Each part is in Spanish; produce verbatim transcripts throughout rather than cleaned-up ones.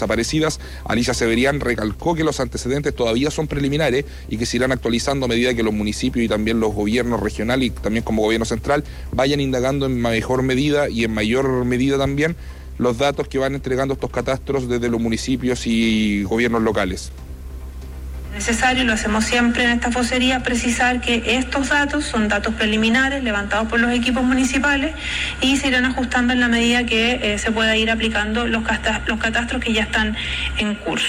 desaparecidas. Alicia Severián recalcó que los antecedentes todavía son preliminares y que se irán actualizando a medida que los municipios y también los gobiernos regionales y también como gobierno central vayan indagando en mejor medida y en mayor medida también los datos que van entregando estos catastros desde los municipios y gobiernos locales. Necesario, lo hacemos siempre en esta vocería, precisar que estos datos son datos preliminares levantados por los equipos municipales y se irán ajustando en la medida que eh, se pueda ir aplicando los, cata- los catastros que ya están en curso.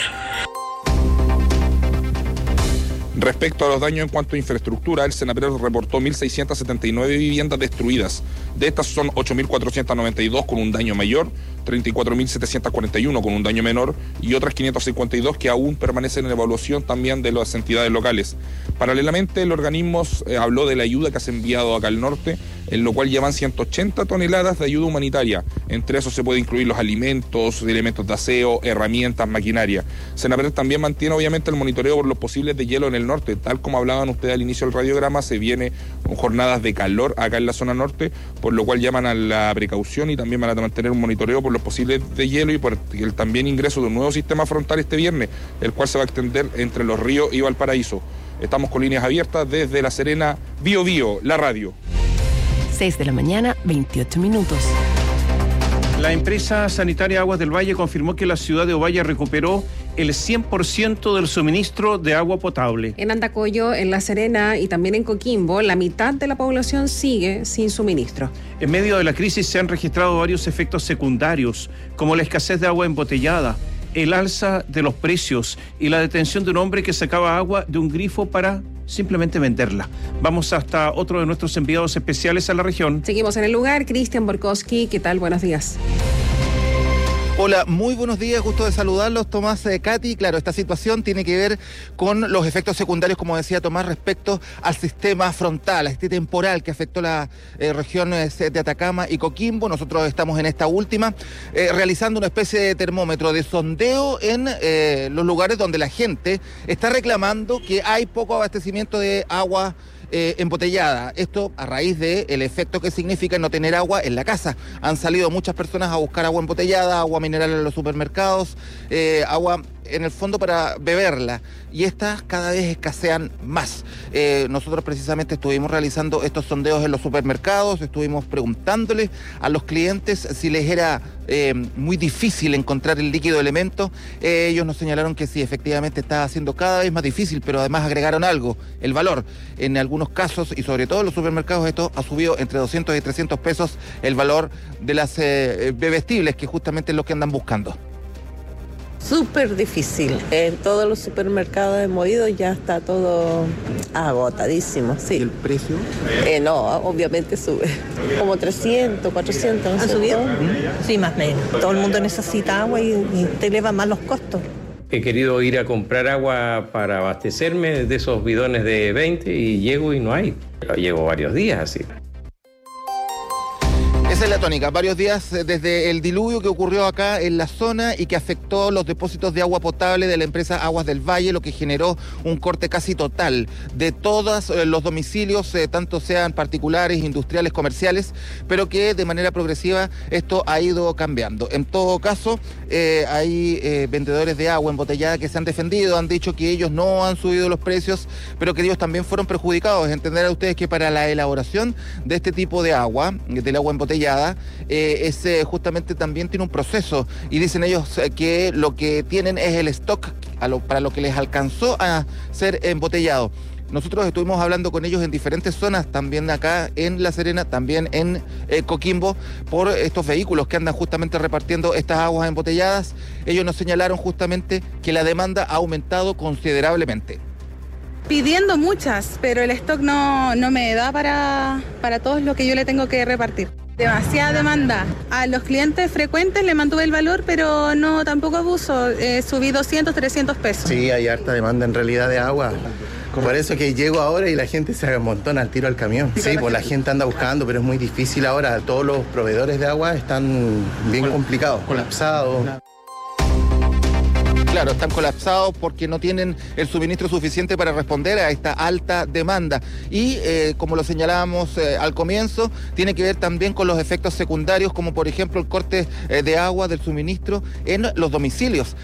Respecto a los daños en cuanto a infraestructura, el Senapred reportó mil seiscientas setenta y nueve viviendas destruidas. De estas son ocho mil cuatrocientas noventa y dos con un daño mayor, treinta y cuatro mil setecientos cuarenta y uno con un daño menor y otras quinientas cincuenta y dos que aún permanecen en evaluación también de las entidades locales. Paralelamente, el organismo eh, habló de la ayuda que se ha enviado acá al norte, en lo cual llevan ciento ochenta toneladas de ayuda humanitaria. Entre eso se puede incluir los alimentos, elementos de aseo, herramientas, maquinaria. Senapred también mantiene obviamente el monitoreo por los posibles de hielo en el norte. Tal como hablaban ustedes al inicio del radiograma, se viene con jornadas de calor acá en la zona norte, por lo cual llaman a la precaución y también van a mantener un monitoreo por los posibles de hielo y por el también ingreso de un nuevo sistema frontal este viernes, el cual se va a extender entre Los Ríos y Valparaíso. Estamos con líneas abiertas desde La Serena, Bio Bio, la radio. seis de la mañana, veintiocho minutos. La empresa sanitaria Aguas del Valle confirmó que la ciudad de Ovalle recuperó el cien por ciento del suministro de agua potable. En Andacollo, en La Serena y también en Coquimbo, la mitad de la población sigue sin suministro. En medio de la crisis se han registrado varios efectos secundarios, como la escasez de agua embotellada, el alza de los precios y la detención de un hombre que sacaba agua de un grifo para simplemente venderla. Vamos hasta otro de nuestros enviados especiales a la región. Seguimos en el lugar. Cristian Borkowski, ¿qué tal? Buenos días. Hola, muy buenos días, gusto de saludarlos, Tomás, eh, Katy. Claro, esta situación tiene que ver con los efectos secundarios, como decía Tomás, respecto al sistema frontal, a este temporal que afectó la eh, región eh, de Atacama y Coquimbo. Nosotros estamos en esta última, eh, realizando una especie de termómetro de sondeo en eh, los lugares donde la gente está reclamando que hay poco abastecimiento de agua Eh, embotellada. Esto a raíz del efecto que significa no tener agua en la casa. Han salido muchas personas a buscar agua embotellada, agua mineral en los supermercados, eh, agua en el fondo para beberla, y estas cada vez escasean más. Eh, nosotros precisamente estuvimos realizando estos sondeos en los supermercados, estuvimos preguntándoles a los clientes si les era eh, muy difícil encontrar el líquido elemento. Eh, ellos nos señalaron que sí, efectivamente está siendo cada vez más difícil, pero además agregaron algo, el valor. En algunos casos, y sobre todo en los supermercados, esto ha subido entre doscientos y trescientos pesos el valor de las eh, bebestibles, que justamente es lo que andan buscando. Súper difícil. En todos los supermercados hemos ido, ya está todo agotadísimo, sí. ¿Y el precio? Eh, no, obviamente sube. Como trescientos, cuatrocientos. ¿Han subido? ¿Mm? Sí, más o menos. Todo el mundo necesita agua y, y te elevan más los costos. He querido ir a comprar agua para abastecerme de esos bidones de veinte y llego y no hay. Pero llevo varios días así. Esa es la tónica, varios días desde el diluvio que ocurrió acá en la zona y que afectó los depósitos de agua potable de la empresa Aguas del Valle, lo que generó un corte casi total de todos los domicilios, eh, tanto sean particulares, industriales, comerciales, pero que de manera progresiva esto ha ido cambiando. En todo caso, eh, hay eh, vendedores de agua embotellada que se han defendido, han dicho que ellos no han subido los precios, pero que ellos también fueron perjudicados. Entenderán ustedes que para la elaboración de este tipo de agua, del agua embotellada, Eh, es, eh, justamente también tiene un proceso, y dicen ellos eh, que lo que tienen es el stock a lo, para lo que les alcanzó a ser embotellado. Nosotros estuvimos hablando con ellos en diferentes zonas, también acá en La Serena, también en eh, Coquimbo, por estos vehículos que andan justamente repartiendo estas aguas embotelladas. Ellos nos señalaron justamente que la demanda ha aumentado considerablemente. Pidiendo muchas, pero el stock no, no me da para, para todo lo que yo le tengo que repartir. Demasiada demanda. A los clientes frecuentes le mantuve el valor, pero no tampoco abuso. Eh, subí doscientos, trescientos pesos. Sí, hay harta demanda en realidad de agua. Por eso que llego ahora y la gente se amontona al tiro al camión. Sí, pues la gente anda buscando, pero es muy difícil ahora. Todos los proveedores de agua están bien complicados, colapsados. Claro, están colapsados porque no tienen el suministro suficiente para responder a esta alta demanda. Y eh, como lo señalábamos eh, al comienzo, tiene que ver también con los efectos secundarios, como por ejemplo el corte eh, de agua del suministro en los domicilios.